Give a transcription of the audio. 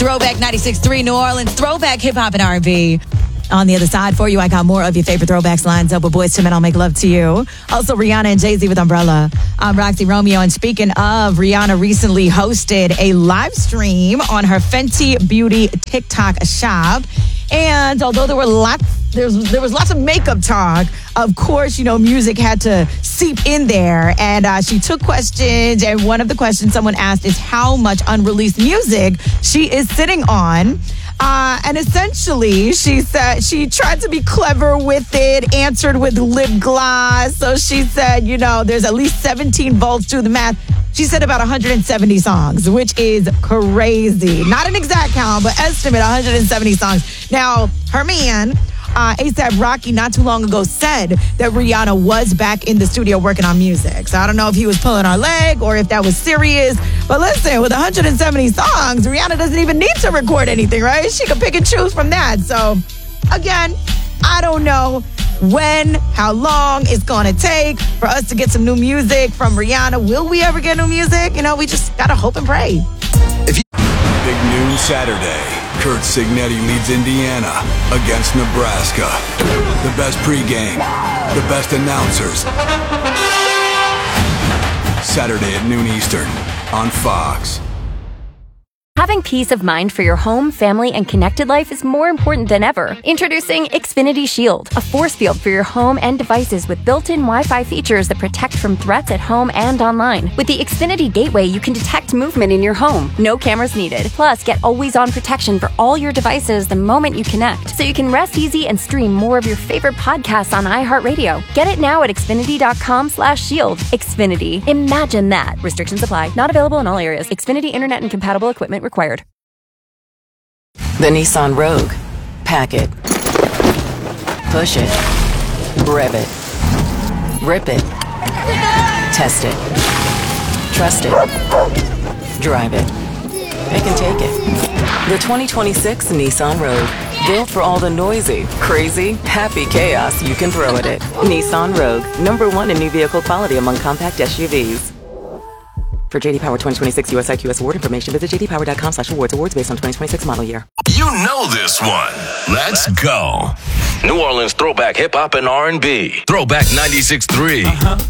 Throwback 96.3 New Orleans, throwback hip hop and R&B. On the other side for you, I got more of your favorite throwbacks lines up with Boyz II Men, I'll Make Love to You. Also, Rihanna and Jay-Z with Umbrella. I'm Roxy Romeo, and speaking of, Rihanna recently hosted a live stream on her Fenty Beauty TikTok shop. And although there was lots of makeup talk, of course, music had to seep in there. And she took questions, and one of the questions someone asked is how much unreleased music she is sitting on. And essentially, she said she tried to be clever with it, answered with lip gloss. So she said, there's at least 17 volts to the math. She said about 170 songs, which is crazy. Not an exact count, but estimate 170 songs. Now, her man, A$AP Rocky, not too long ago said that Rihanna was back in the studio working on music. So I don't know if he was pulling our leg or if that was serious. But listen, with 170 songs, Rihanna doesn't even need to record anything, right? She can pick and choose from that. So again, I don't know how long it's going to take for us to get some new music from Rihanna. Will we ever get new music? We just got to hope and pray. Big noon Saturday. Curt Cignetti leads Indiana against Nebraska. The best pregame, the best announcers. Saturday at noon Eastern on Fox. Having peace of mind for your home, family, and connected life is more important than ever. Introducing Xfinity Shield, a force field for your home and devices with built-in Wi-Fi features that protect from threats at home and online. With the Xfinity Gateway, you can detect movement in your home. No cameras needed. Plus, get always-on protection for all your devices the moment you connect, so you can rest easy and stream more of your favorite podcasts on iHeartRadio. Get it now at Xfinity.com/shield. Xfinity. Imagine that. Restrictions apply. Not available in all areas. Xfinity Internet and compatible equipment required. The Nissan Rogue. Pack it. Push it. Rev it. Rip it. Test it. Trust it. Drive it. It can take it. The 2026 Nissan Rogue. Built for all the noisy, crazy, happy chaos you can throw at it. Nissan Rogue. #1 in new vehicle quality among compact SUVs. For JD Power 2026 US IQS award information, visit jdpower.com/awards. Awards based on 2026 model year. You know this one. Let's go. New Orleans throwback hip hop and R&B. Throwback 96.3.